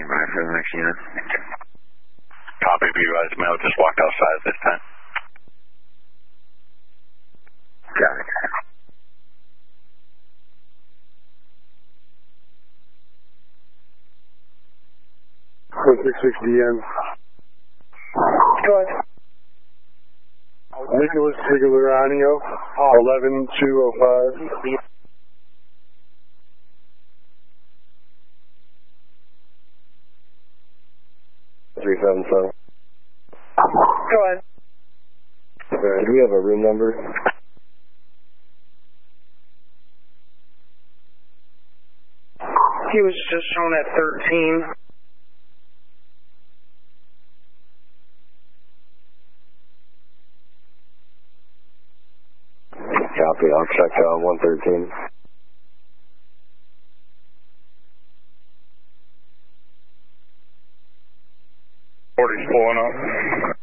Standing by for the next unit. Copy, be advised, Mel just walked outside at this time. Got it. DM. Go ahead. Nicholas Siglaranio, 11205. 377. Go ahead. Do we have a room number? He was just shown at 13. Copy, I'll check 113. Forty's pulling up.